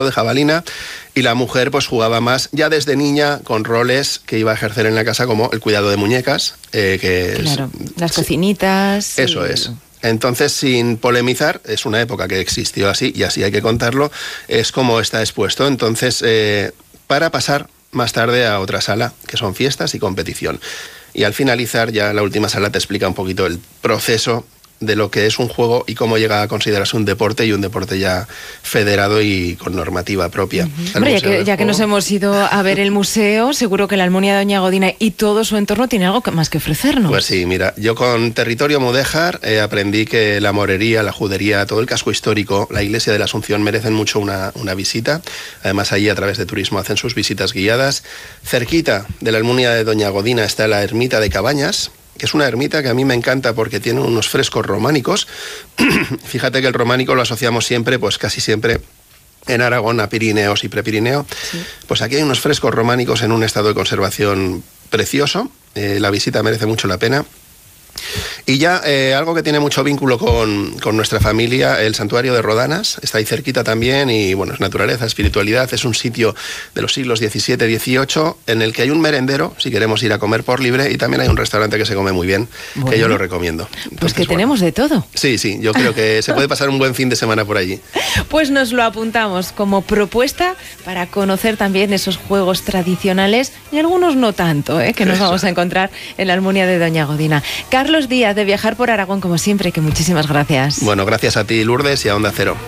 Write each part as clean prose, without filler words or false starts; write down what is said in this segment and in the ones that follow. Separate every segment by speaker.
Speaker 1: de jabalina, y la mujer pues jugaba más ya desde niña con roles que iba a ejercer en la casa, como el cuidado de muñecas,
Speaker 2: claro, las cocinitas.
Speaker 1: Eso es. Entonces, sin polemizar, es una época que existió así, y así hay que contarlo, es como está expuesto. Entonces, para pasar más tarde a otra sala, que son fiestas y competición. Y al finalizar, ya la última sala te explica un poquito el proceso de lo que es un juego y cómo llega a considerarse un deporte, y un deporte ya federado y con normativa propia.
Speaker 2: Hombre, ya que nos hemos ido a ver el museo, seguro que la Almunia de Doña Godina y todo su entorno tiene algo más que ofrecernos.
Speaker 1: Pues sí, mira, yo con Territorio Mudéjar aprendí que la morería, la judería, todo el casco histórico, la iglesia de la Asunción merecen mucho una visita. Además, allí a través de turismo hacen sus visitas guiadas. Cerquita de la Almunia de Doña Godina está la ermita de Cabañas, que es una ermita que a mí me encanta porque tiene unos frescos románicos. Fíjate que el románico lo asociamos siempre, pues casi siempre en Aragón, a Pirineos y Prepirineo. Sí. Pues aquí hay unos frescos románicos en un estado de conservación precioso. La visita merece mucho la pena. Y ya algo que tiene mucho vínculo con nuestra familia, el santuario de Rodanas, está ahí cerquita también, y bueno, es naturaleza, espiritualidad, es un sitio de los siglos XVII, XVIII, en el que hay un merendero, si queremos ir a comer por libre, y también hay un restaurante que se come muy bien, que yo lo recomiendo. Entonces,
Speaker 2: pues que tenemos de todo.
Speaker 1: Sí, yo creo que se puede pasar un buen fin de semana por allí.
Speaker 2: Pues nos lo apuntamos como propuesta para conocer también esos juegos tradicionales, y algunos no tanto, que nos vamos a encontrar en la Almunia de Doña Godina. Carlos Díaz, de Viajar por Aragón, como siempre, que muchísimas gracias.
Speaker 1: Bueno, gracias a ti, Lourdes, y a Onda Cero.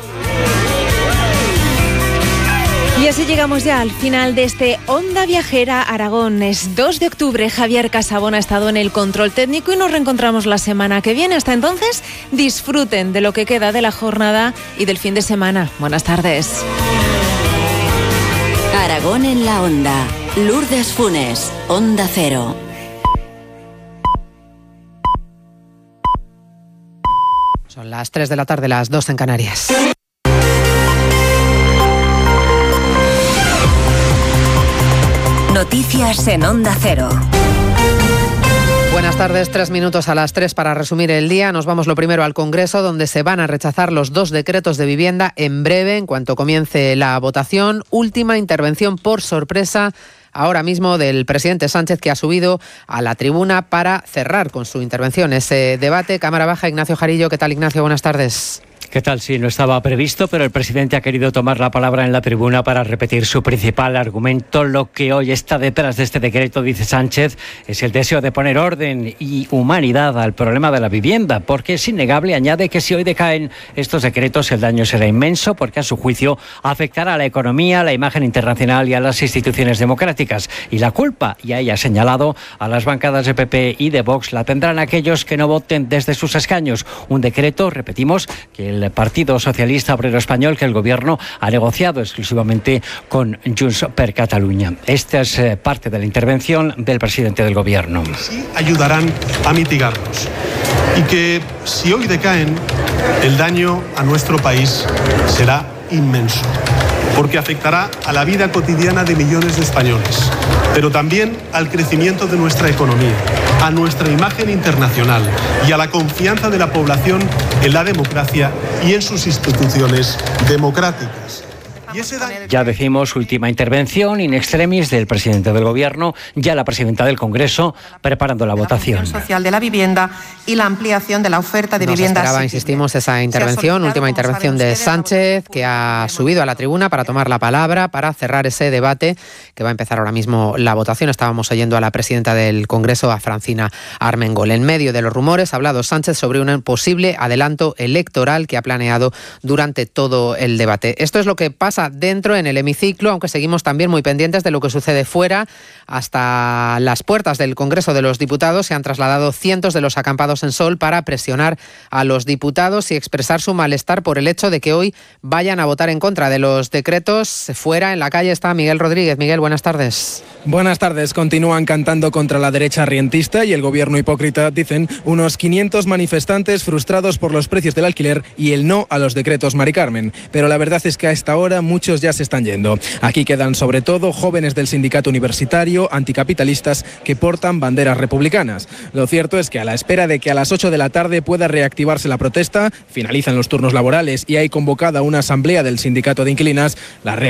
Speaker 2: Y así llegamos ya al final de este Onda Viajera Aragón. Es 2 de octubre, Javier Casabón ha estado en el control técnico y nos reencontramos la semana que viene. Hasta entonces, disfruten de lo que queda de la jornada y del fin de semana. Buenas tardes.
Speaker 3: Aragón en la Onda. Lourdes Funes, Onda Cero.
Speaker 4: Son las 3 de la tarde, las 2 en Canarias.
Speaker 3: Noticias en Onda Cero.
Speaker 4: Buenas tardes, 3 minutos a las 3 para resumir el día. Nos vamos lo primero al Congreso, donde se van a rechazar los 2 decretos de vivienda en breve, en cuanto comience la votación. Última intervención por sorpresa ahora mismo del presidente Sánchez, que ha subido a la tribuna para cerrar con su intervención ese debate. Cámara Baja, Ignacio Jarillo. ¿Qué tal, Ignacio? Buenas tardes.
Speaker 5: ¿Qué tal? Sí, no estaba previsto, pero el presidente ha querido tomar la palabra en la tribuna para repetir su principal argumento. Lo que hoy está detrás de este decreto, dice Sánchez, es el deseo de poner orden y humanidad al problema de la vivienda, porque es innegable, añade, que si hoy decaen estos decretos el daño será inmenso, porque a su juicio afectará a la economía, a la imagen internacional y a las instituciones democráticas. Y la culpa, y ahí ha señalado, a las bancadas de PP y de Vox la tendrán aquellos que no voten desde sus escaños. Un decreto, repetimos, que el Partido Socialista Obrero Español, que el Gobierno ha negociado exclusivamente con Junts per Catalunya. Esta es parte de la intervención del presidente del Gobierno.
Speaker 6: Sí ayudarán a mitigarlos, y que si hoy decaen, el daño a nuestro país será inmenso, porque afectará a la vida cotidiana de millones de españoles, pero también al crecimiento de nuestra economía, a nuestra imagen internacional y a la confianza de la población en la democracia y en sus instituciones democráticas.
Speaker 5: Ya decimos, última intervención in extremis del presidente del Gobierno, ya la presidenta del Congreso preparando la votación.
Speaker 7: Social de la vivienda y la ampliación de la oferta de viviendas.
Speaker 4: Nos esperaba, insistimos, esa intervención, última intervención de Sánchez, que ha subido a la tribuna para tomar la palabra, para cerrar ese debate que va a empezar ahora mismo la votación. Estábamos oyendo a la presidenta del Congreso, a Francina Armengol. En medio de los rumores ha hablado Sánchez sobre un posible adelanto electoral que ha planeado durante todo el debate. Esto es lo que pasa dentro en el hemiciclo, aunque seguimos también muy pendientes de lo que sucede fuera. Hasta las puertas del Congreso de los Diputados se han trasladado cientos de los acampados en Sol para presionar a los diputados y expresar su malestar por el hecho de que hoy vayan a votar en contra de los decretos. Fuera, en la calle, está Miguel Rodríguez. Miguel, buenas tardes.
Speaker 8: Buenas tardes. Continúan cantando contra la derecha rientista y el gobierno hipócrita, dicen unos 500 manifestantes frustrados por los precios del alquiler y el no a los decretos Mari Carmen. Pero la verdad es que a esta hora muchos ya se están yendo. Aquí quedan sobre todo jóvenes del sindicato universitario, anticapitalistas, que portan banderas republicanas. Lo cierto es que a la espera de que a las 8 de la tarde pueda reactivarse la protesta, finalizan los turnos laborales y hay convocada una asamblea del sindicato de inquilinas, la